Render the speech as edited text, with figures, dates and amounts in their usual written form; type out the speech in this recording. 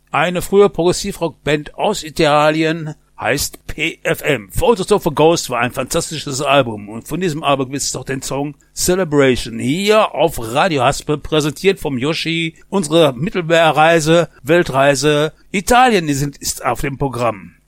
Eine frühe Progressivrock-Band aus Italien, heißt PFM. Photos of a Ghost war ein fantastisches Album und von diesem Album gibt es doch den Song Celebration. Hier auf Radio Haspel, präsentiert vom Yoshi. Unsere Mittelmeerreise, Weltreise, Italien ist auf dem Programm.